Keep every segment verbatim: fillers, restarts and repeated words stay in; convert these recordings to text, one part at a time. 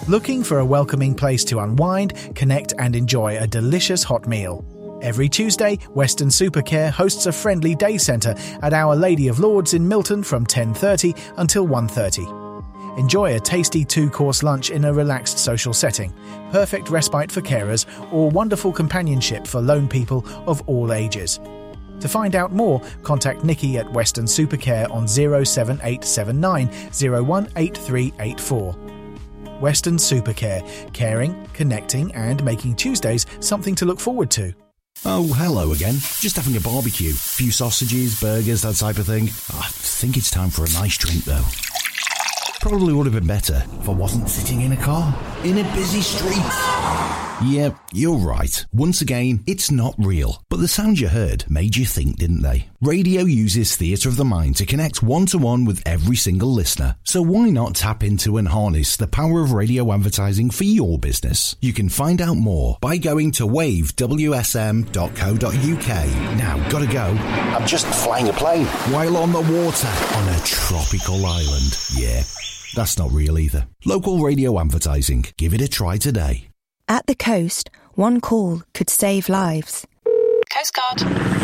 Looking for a welcoming place to unwind, connect and enjoy a delicious hot meal? Every Tuesday, Western Supercare hosts a friendly day centre at Our Lady of Lourdes in Milton from ten thirty until one thirty. Enjoy a tasty two-course lunch in a relaxed social setting, perfect respite for carers, or wonderful companionship for lone people of all ages. To find out more, contact Nikki at Western Supercare on oh seven eight seven nine oh one eight three eight four. Western Supercare, caring, connecting and making Tuesdays something to look forward to. Oh, hello again. Just having a barbecue. A few sausages, burgers, that type of thing. Oh, I think it's time for a nice drink, though. Probably would have been better if I wasn't sitting in a car, in a busy street. Yeah, you're right. Once again, it's not real. But the sounds you heard made you think, didn't they? Radio uses theatre of the mind to connect one-to-one with every single listener. So why not tap into and harness the power of radio advertising for your business? You can find out more by going to wave w s m dot co dot u k. Now, gotta go. I'm just flying a plane while on the water on a tropical island. Yeah, that's not real either. Local radio advertising. Give it a try today. At the coast, one call could save lives. Coast Guard.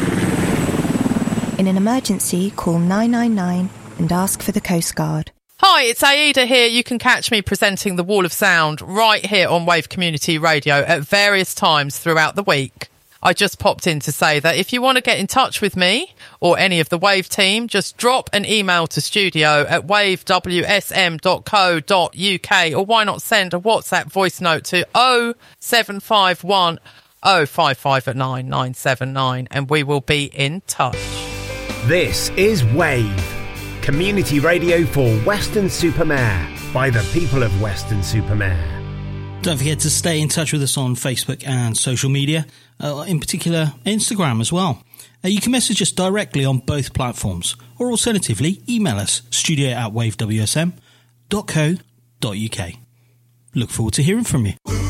In an emergency, call nine nine nine and ask for the Coast Guard. Hi, it's Aida here. You can catch me presenting The Wall of Sound right here on Wave Community Radio at various times throughout the week. I just popped in to say that if you want to get in touch with me or any of the Wave team, just drop an email to studio at wave w s m dot co dot u k, or why not send a WhatsApp voice note to oh seven five one oh five five nine nine seven nine and we will be in touch. This is Wave, community radio for Weston-super-Mare by the people of Weston-super-Mare. Don't forget to stay in touch with us on Facebook and social media, uh, in particular Instagram as well. Uh, you can message us directly on both platforms, or alternatively email us studio at wave w s m dot co dot u k. Look forward to hearing from you.